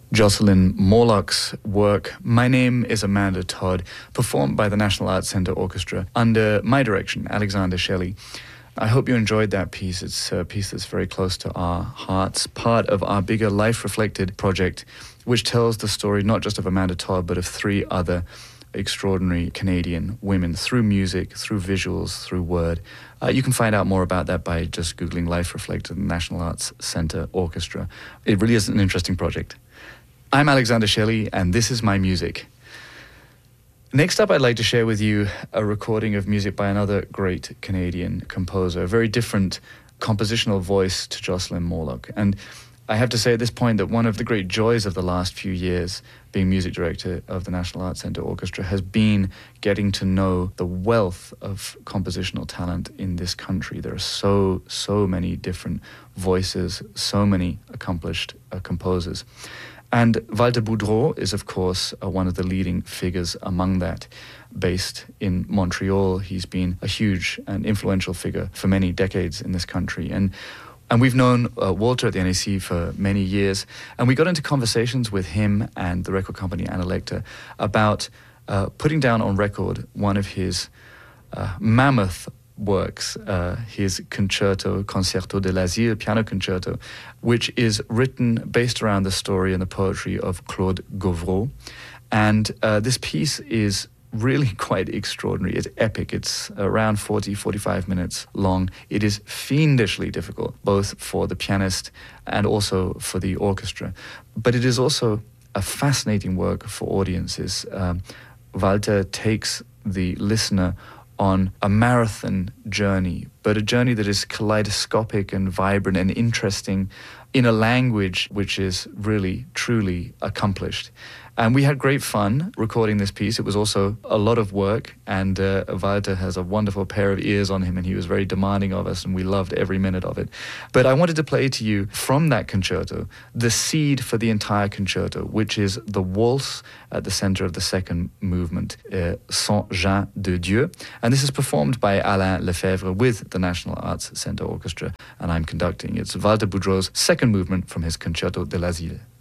Jocelyn Morlock's work, My Name is Amanda Todd, performed by the National Arts Centre Orchestra under my direction, Alexander Shelley. I hope you enjoyed that piece. It's a piece that's very close to our hearts, part of our bigger Life Reflected project, which tells the story not just of Amanda Todd, but of three other extraordinary Canadian women through music, through visuals, through word. You can find out more about that by just Googling Life Reflected National Arts Centre Orchestra. It really is an interesting project. I'm Alexander Shelley, and this is my music. Next up, I'd like to share with you a recording of music by another great Canadian composer, a very different compositional voice to Jocelyn Morlock. And I have to say at this point that one of the great joys of the last few years, being music director of the National Arts Centre Orchestra, has been getting to know the wealth of compositional talent in this country. There are so many different voices, so many accomplished composers. And Walter Boudreau is, of course, one of the leading figures among that. Based in Montreal, he's been a huge and influential figure for many decades in this country. And we've known Walter at the NAC for many years, and we got into conversations with him and the record company Analecta about putting down on record one of his mammoth works, his Concerto de l'Asile, piano concerto, which is written based around the story and the poetry of Claude Gauvreau. And this piece is really quite extraordinary. It's epic. It's around 45 minutes long. It is fiendishly difficult, both for the pianist and also for the orchestra. But it is also a fascinating work for audiences. Walter takes the listener on a marathon journey, but a journey that is kaleidoscopic and vibrant and interesting in a language which is really, truly accomplished. And we had great fun recording this piece. It was also a lot of work, and Walter has a wonderful pair of ears on him, and he was very demanding of us, and we loved every minute of it. But I wanted to play to you from that concerto the seed for the entire concerto, which is the waltz at the center of the second movement, Saint Jean de Dieu. And this is performed by Alain Lefebvre with the National Arts Centre Orchestra, and I'm conducting. It's Walter Boudreau's second movement from his Concerto de l'Asile.